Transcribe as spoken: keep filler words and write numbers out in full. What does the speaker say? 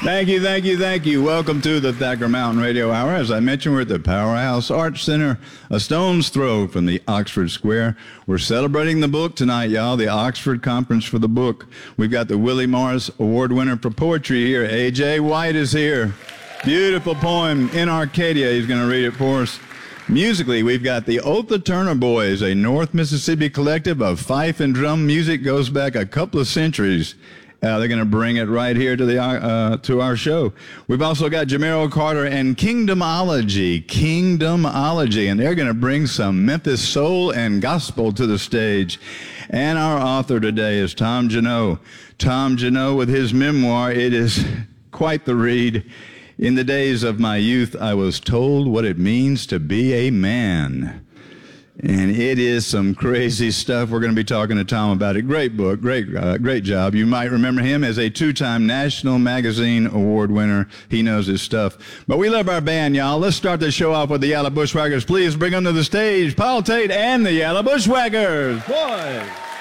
Thank you, thank you, thank you. Welcome to the Thacker Mountain Radio Hour. As I mentioned, we're at the Powerhouse Arts Center, a stone's throw from the Oxford Square. We're celebrating the book tonight, y'all, the Oxford Conference for the Book. We've got the Willie Morris Award winner for poetry here. A J White is here. Beautiful poem, In Arcadia. He's going to read it for us. Musically, we've got the Otha Turner Boys, a North Mississippi collective of fife and drum music, goes back a couple of centuries. Uh, they're going to bring it right here to the uh, to our show. We've also got Jamero Carter and Kingdomology, Kingdomology, and they're going to bring some Memphis soul and gospel to the stage. And our author today is Tom Junod. Tom Junod with his memoir. It is quite the read. In the days of my youth, I was told what it means to be a man. And it is some crazy stuff. We're going to be talking to Tom about it. Great book, great, uh, great job. You might remember him as a two-time National Magazine Award winner. He knows his stuff. But we love our band, y'all. Let's start the show off with the Yellow Bushwhackers. Please bring them to the stage, Paul Tate and the Yellow Bushwhackers. Boy.